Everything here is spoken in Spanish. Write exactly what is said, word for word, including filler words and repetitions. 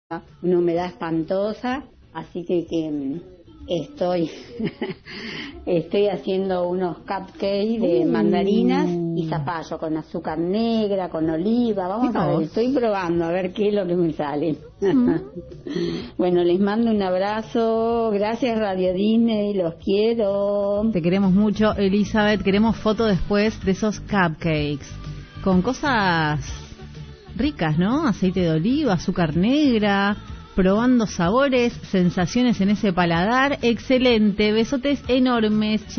una humedad espantosa, así que, que estoy estoy haciendo unos cupcakes de mandarinas y zapallo con azúcar negra, con oliva. Vamos a ver, estoy probando a ver qué es lo que me sale. Bueno, les mando un abrazo, gracias Radio Disney, los quiero. Te queremos mucho, Elizabeth. Queremos foto después de esos cupcakes con cosas ricas, ¿no? Aceite de oliva, azúcar negra, probando sabores, sensaciones en ese paladar. Excelente, besotes enormes.